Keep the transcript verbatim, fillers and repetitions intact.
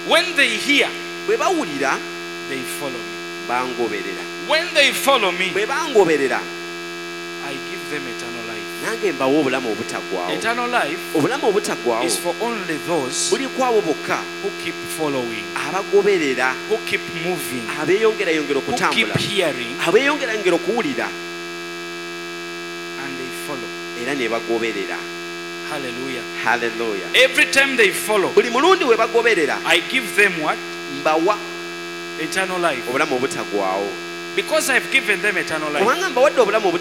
When they hear, bwe bawulira they follow me. bangoberera. When they follow me, Bwe bangoberera I give them eternal life. nange mbawa obulamu obutaggwaawo. Eternal life Obulamu obutaggwaawo is for only those buli kwabo bokka who keep following, abagoberera, who keep moving, abeeyongerayongera who keep okutambula, hearing, abeeyongerayongera okuwulira and they follow. era ne bagoberera. Hallelujah. Haleluya. Every time they follow, Buli mulundi we bagoberera I give them what? mbawa Eternal life. obulamu obutaggwaawo. Because I've given them eternal life. Kubanga mbawadde obulamu